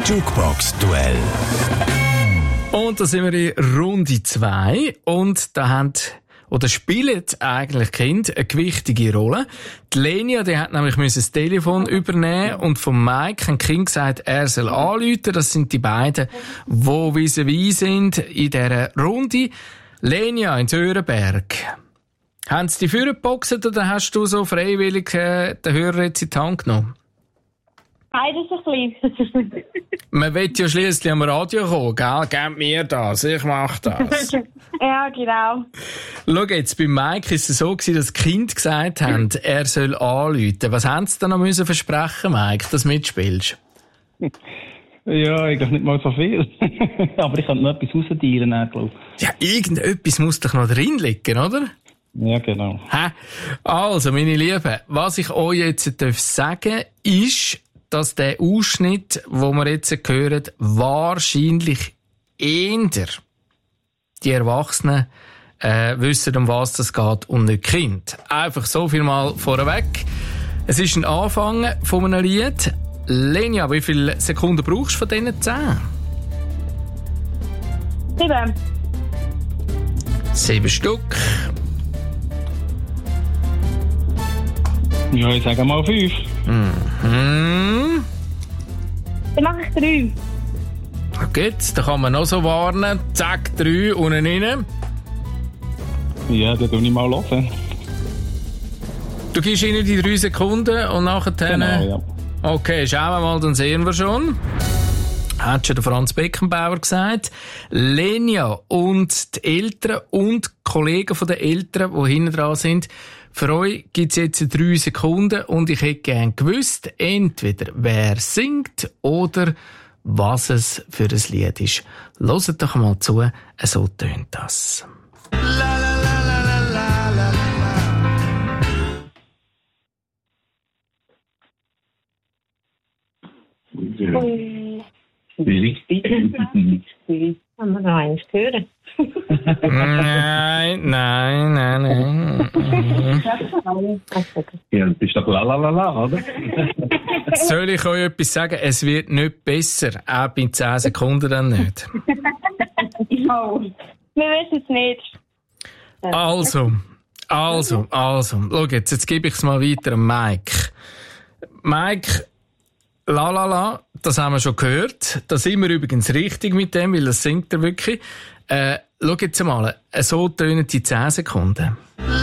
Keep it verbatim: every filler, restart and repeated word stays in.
Jukebox-Duell. Und da sind wir in Runde zwei und da haben oder spielen eigentlich Kinder eine gewichtige Rolle. Die Lenia, die hat nämlich das Telefon übernehmen und vom Mike hat Kind gesagt, er soll anrufen. Das sind die beiden, die vis-à-vis sind in dieser Runde. Lenia in Sörenberg. Haben sie die Führer geboxt oder hast du so freiwillig äh, den Hörer jetzt in die Hand genommen? Beides ein bisschen. Man will ja schliesslich am Radio kommen, gell? Gebt mir das, ich mach das. Ja, genau. Schau jetzt, bei Mike ist es so gewesen, dass die Kinder gesagt haben, er soll anrufen. Was haben sie dann noch müssen versprechen, Mike, dass du mitspielst? Ja, eigentlich nicht mal so viel. Aber ich kann noch etwas rausdielen, glaube ich. Ja, irgendetwas muss doch noch drin liegen, oder? Ja, genau. Hä? Also, meine Lieben, was ich euch jetzt sagen darf, ist, dass der Ausschnitt, den wir jetzt hören, wahrscheinlich eher die Erwachsenen äh, wissen, um was das geht und nicht die Kinder. Einfach so viel mal vorweg. Es ist ein Anfang von einem Lied. Lenia, wie viele Sekunden brauchst du von diesen zehn? Sieben. Sieben Stück. Ja, ich sage mal fünf. Mhm. Dann mache ich drei. Gut, da kann man noch so warnen. Zack, drei, unten rein. Ja, dann tue ich mal hören. Du gibst ihnen die drei Sekunden und nachher... Genau, ja. Okay, schauen wir mal, dann sehen wir schon. Hat schon der Franz Beckenbauer gesagt. Lenia und die Eltern und die Kollegen der Eltern, die hinten dran sind, für euch gibt's jetzt drei Sekunden und ich hätte gern gewusst, entweder wer singt oder was es für ein Lied ist. Hört doch mal zu, so tönt das. La, la, la, la, la, la, la, la. Haben wir noch eins gehört? Nein, nein, nein, nein. Ja, das ist doch la la la la, oder? Soll ich euch etwas sagen? Es wird nicht besser. Auch bei zehn Sekunden dann nicht. Oh. Wir wissen es nicht. Also, also, also. Schau jetzt, jetzt gebe ich es mal weiter an Mike. Mike, la la la, das haben wir schon gehört. Da sind wir übrigens richtig mit dem, weil das singt er wirklich. Äh, schau jetzt mal, so tönen die zehn Sekunden.